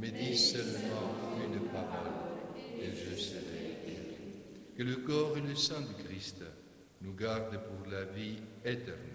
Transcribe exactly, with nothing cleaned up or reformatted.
mais dis seulement une parole, et je serai guéri. Que le corps et le sang du Christ nous gardent pour la vie éternelle.